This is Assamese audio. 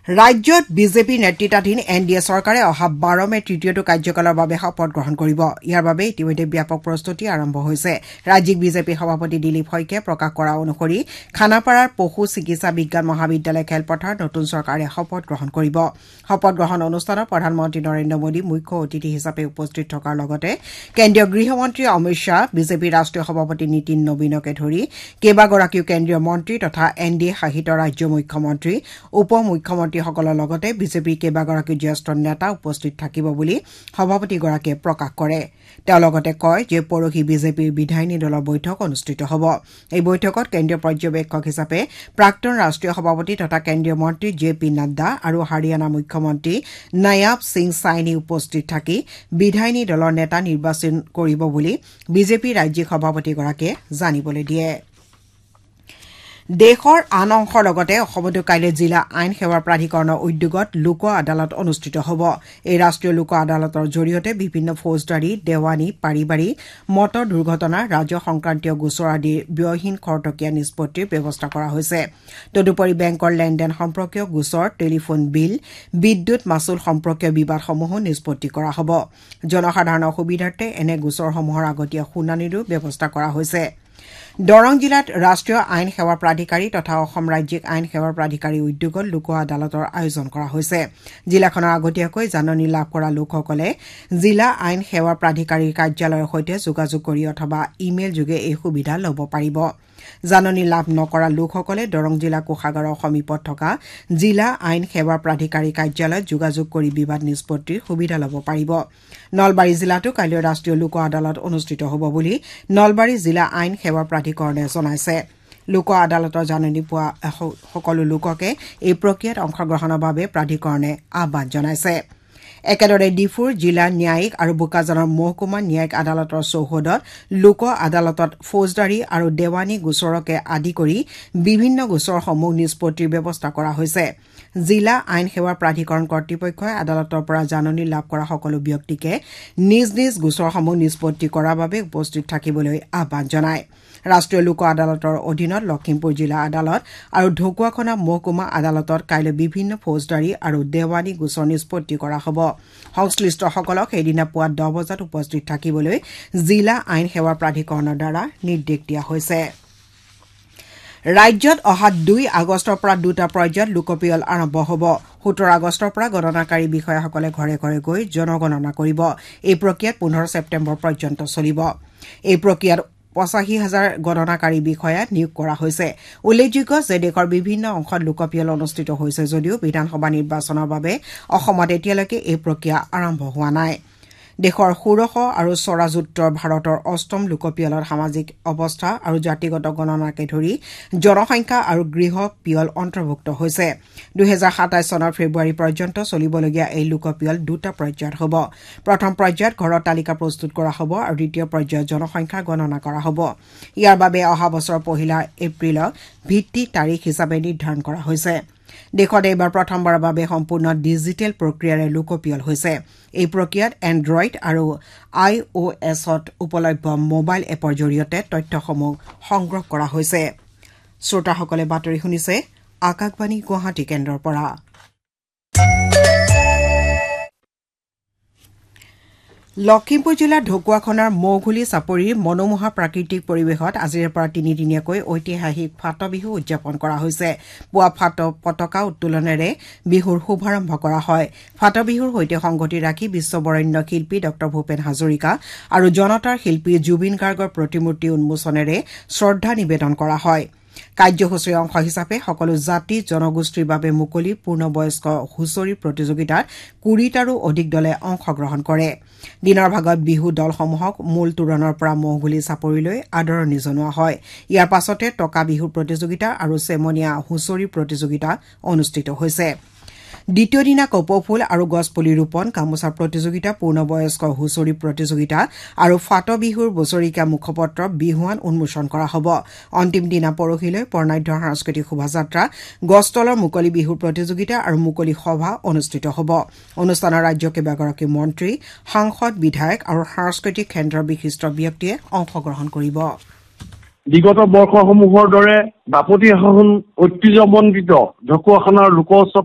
ৰাজ্যত বিজেপি নেতৃত্বাধীন এনডিএ চৰকাৰে অহা 12 মে তৃতীয়টো কাৰ্যকালৰ বাবে শপত গ্ৰহণ কৰিব। ইয়াৰ বাবে ইতিমধ্যে ব্যাপক প্ৰস্তুতি আৰম্ভ হৈছে। ৰাজ্যিক বিজেপি সভাপতি দিলীপ শইকীয়াই প্ৰকাশ কৰা অনুসৰি খানাপাৰাৰ পশু চিকিৎসা বিজ্ঞান মহাবিদ্যালয় খেলপথাৰ নতুন চৰকাৰে শপত গ্ৰহণ কৰিব। শপত গ্ৰহণ অনুষ্ঠানত প্ৰধানমন্ত্ৰী নৰেন্দ্ৰ মোদী মুখ্য অতিথি হিচাপে উপস্থিত থকাৰ লগতে কেন্দ্ৰীয় গৃহমন্ত্ৰী অমিত শ্বাহ, বিজেপিৰ ৰাষ্ট্ৰীয় সভাপতি নীতিন নবীনকে ধৰি কেইবাগৰাকীও কেন্দ্ৰীয় মন্ত্ৰী তথা এনডিএ শাসিত ৰাজ্য মুখ্যমন্ত্ৰী, উপ মুখ্যমন্ত্ৰীসকলৰ লগতে বিজেপিৰ কেইবাগৰাকীও জ্যেষ্ঠ নেতা উপস্থিত থাকিব বুলি সভাপতিগৰাকীয়ে প্ৰকাশ কৰে। তেওঁ লগতে কয় যে পৰহি বিজেপিৰ বিধায়িনী দলৰ বৈঠক অনুষ্ঠিত হ'ব। এই বৈঠকত কেন্দ্ৰীয় পৰ্যবেক্ষক হিচাপে প্ৰাক্তন ৰাষ্ট্ৰীয় সভাপতি তথা কেন্দ্ৰীয় মন্ত্ৰী জে পি নাড্ডা আৰু হাৰিয়ানা মুখ্যমন্ত্ৰী নায়াব সিং চাইনি উপস্থিত থাকি বিধায়িনী দলৰ নেতা নিৰ্বাচন কৰিব বুলি বিজেপিৰ ৰাজ্যিক সভাপতিগৰাকীয়ে জানিবলৈ দিয়ে। দেশৰ আন অংশৰ লগতে অসমতো কাইলৈ জিলা আইন সেৱা প্ৰাধিকৰণৰ উদ্যোগত লোক আদালত অনুষ্ঠিত হ'ব। এই ৰাষ্ট্ৰীয় লোক আদালতৰ জৰিয়তে বিভিন্ন ফৌজদাৰী, দেৱানী, পাৰিবাৰিক, মটৰ দুৰ্ঘটনা, ৰাজহ সংক্ৰান্তীয় গোচৰ আদিৰ ব্যয়হীন খৰতকীয়া নিষ্পত্তিৰ ব্যৱস্থা কৰা হৈছে। তদুপৰি বেংকৰ লেনদেন সম্পৰ্কীয় গোচৰ, টেলিফোন বিল, বিদ্যুৎ মাচুল সম্পৰ্কীয় বিবাদসমূহো নিষ্পত্তি কৰা হ'ব। জনসাধাৰণৰ সুবিধাৰ্থে এনে গোচৰসমূহৰ আগতীয়া শুনানিৰো ব্যৱস্থা কৰা হৈছে। দৰং জিলাত ৰাষ্ট্ৰীয় আইন সেৱা প্ৰাধিকাৰী তথা অসম ৰাজ্যিক আইন সেৱা প্ৰাধিকাৰী উদ্যোগত লোক আদালতৰ আয়োজন কৰা হৈছে। জিলাখনৰ আগতীয়াকৈ জাননী লাভ কৰা লোকসকলে জিলা আইন সেৱা প্ৰাধিকাৰীৰ কাৰ্যালয়ৰ সৈতে যোগাযোগ কৰি অথবা ইমেইল যোগে এই সুবিধা ল'ব পাৰিব। জাননী লাভ নকৰা লোকসকলে দৰং জিলা কোষাগাৰৰ সমীপত থকা জিলা আইন সেৱা প্ৰাধিকাৰী কাৰ্যালয়ত যোগাযোগ কৰি বিবাদ নিষ্পত্তিৰ সুবিধা ল'ব পাৰিব। নলবাৰী জিলাতো কাইলৈ ৰাষ্ট্ৰীয় লোক আদালত অনুষ্ঠিত হ'ব বুলি নলবাৰী জিলা আইন সেৱা প্ৰাধিকৰণে জনাইছে। লোক আদালতৰ জাননী পোৱা সকলো লোককে এই প্ৰক্ৰিয়াত অংশগ্ৰহণৰ বাবে প্ৰাধিকৰণে আহ্বান জনাইছে। একেদৰে ডিফুৰ জিলা ন্যায়িক আৰু বোকাজানৰ মহকুমা ন্যায়িক আদালতৰ চৌহদত লোক আদালতত ফৌজদাৰী আৰু দেৱানী গোচৰকে আদি কৰি বিভিন্ন গোচৰসমূহ নিষ্পত্তিৰ ব্যৱস্থা কৰা হৈছে। জিলা আইন সেৱা প্ৰাধিকৰণ কৰ্তৃপক্ষই আদালতৰ পৰা জাননী লাভ কৰা সকলো ব্যক্তিকে নিজ নিজ গোচৰসমূহ নিষ্পত্তি কৰাৰ বাবে উপস্থিত থাকিবলৈ আহ্বান জনায়। ৰাষ্ট্ৰীয় লোক আদালতৰ অধীনত লখিমপুৰ জিলা আদালত আৰু ঢকুৱাখনা মহকুমা আদালতত কাইলৈ বিভিন্ন ফৌজদাৰী আৰু দেৱানী গোচৰ নিষ্পত্তি কৰা হ'ব। সংশ্লিষ্টসকলক সেইদিনা পুৱা 10 বজাত উপস্থিত থাকিবলৈ জিলা আইন সেৱা প্ৰাধিকৰণৰ দ্বাৰা নিৰ্দেশ দিয়া হৈছে। ৰাজ্যত অহা 2 আগষ্টৰ পৰা 2টা পৰ্যায়ত লোকপিয়ল আৰম্ভ হ'ব। 17 আগষ্টৰ পৰা গণনাকাৰী বিষয়াসকলে ঘৰে ঘৰে গৈ জনগণনা কৰিব। এই প্ৰক্ৰিয়াত 15 ছেপ্টেম্বৰ পৰ্যন্ত চলিব। এই প্ৰক্ৰিয়াত 85,000 গণনাকাৰী বিষয়া নিয়োগ কৰা হৈছে। উল্লেখযোগ্য যে দেশৰ বিভিন্ন অংশত লোকপিয়ল অনুষ্ঠিত হৈছে যদিও বিধানসভা নিৰ্বাচনৰ বাবে অসমত এতিয়ালৈকে এই প্ৰক্ৰিয়া আৰম্ভ হোৱা নাই। দেশৰ ষোড়শ আৰু স্বৰাজোত্তৰ ভাৰতৰ অষ্টম লোকপিয়লত সামাজিক অৱস্থা আৰু জাতিগত গণনাকে ধৰি জনসংখ্যা আৰু গৃহ পিয়ল অন্তৰ্ভুক্ত হৈছে। 2027 চনৰ ফেব্ৰুৱাৰী পৰ্যন্ত চলিবলগীয়া এই লোকপিয়ল 2টা পৰ্যায়ত হ'ব। প্ৰথম পৰ্যায়ত ঘৰৰ তালিকা প্ৰস্তুত কৰা হ'ব আৰু দ্বিতীয় পৰ্যায়ত জনসংখ্যা গণনা কৰা হ'ব। ইয়াৰ বাবে অহা বছৰ 1 এপ্ৰিলক ভিত্তি তাৰিখ হিচাপে নিৰ্ধাৰণ কৰা হৈছে। দেশত এইবাৰ প্ৰথমবাৰৰ বাবে সম্পূৰ্ণ ডিজিটেল প্ৰক্ৰিয়াৰে লোকপিয়ল হৈছে। এই প্ৰক্ৰিয়াত এণ্ড্ৰইড আৰু iOSত উপলব্ধ মোবাইল এপৰ জৰিয়তে তথ্যসমূহ সংগ্ৰহ কৰা হৈছে। শ্ৰোতাসকলে বাতৰি শুনিছে আকাশবাণী গুৱাহাটী কেন্দ্ৰৰ পৰা। লখিমপুৰ জিলাৰ ঢকুৱাখনাৰ মৌঘুলি চাপৰিৰ মনোমোহা প্ৰাকৃতিক পৰিৱেশত আজিৰে পৰা 3দিনীয়াকৈ ঐতিহাসিক ফাট বিহু উদযাপন কৰা হৈছে। পুৱা ফাট পতাকা উত্তোলনেৰে বিহুৰ শুভাৰম্ভ কৰা হয়। ফাট বিহুৰ সৈতে সংগতি ৰাখি বিশ্ববৰেণ্য শিল্পী ড ভূপেন হাজৰিকা আৰু জনতাৰ শিল্পী জুবিন গাৰ্গৰ প্ৰতিমূৰ্তি উন্মোচনেৰে শ্ৰদ্ধা নিবেদন কৰা হয়। কাৰ্যসূচীৰ অংশ হিচাপে সকলো জাতি জনগোষ্ঠীৰ বাবে মুকলি পূৰ্ণবয়স্ক হুঁচৰি প্ৰতিযোগিতাত 20টাৰো অধিক দলে অংশগ্ৰহণ কৰে। দিনৰ ভাগত বিহু দলসমূহক মূল তোৰণৰ পৰা মৌঘুলি চাপৰিলৈ আদৰণি জনোৱা হয়। ইয়াৰ পাছতে টকা বিহু প্ৰতিযোগিতা আৰু চেমনীয়া হুঁচৰি প্ৰতিযোগিতা অনুষ্ঠিত হৈছে। দ্বিতীয় দিনা কপৌফুল আৰু গছপুলি ৰোপণ, গামোচা প্ৰতিযোগিতা, পূৰ্ণবয়স্ক হুঁচৰি প্ৰতিযোগিতা আৰু ফাট বিহুৰ বছৰিকীয়া মুখপত্ৰ বিহুৱান উন্মোচন কৰা হ'ব। অন্তিম দিনা পৰহিলৈ বৰ্ণাঢ্য সাংস্কৃতিক শোভাযাত্ৰা, গছতলৰ মুকলি বিহুৰ প্ৰতিযোগিতা আৰু মুকলি সভা অনুষ্ঠিত হ'ব। অনুষ্ঠানত ৰাজ্যৰ কেইবাগৰাকী মন্ত্ৰী, সাংসদ, বিধায়ক আৰু সাংস্কৃতিক কেন্দ্ৰৰ বিশিষ্ট ব্যক্তিয়ে অংশগ্ৰহণ কৰিব। বিগত বৰ্ষসমূহৰ দৰে বাপতি সাহোন ঐতিহ্যমণ্ডিত ঢকুৱাখানাৰ লোক উৎসৱ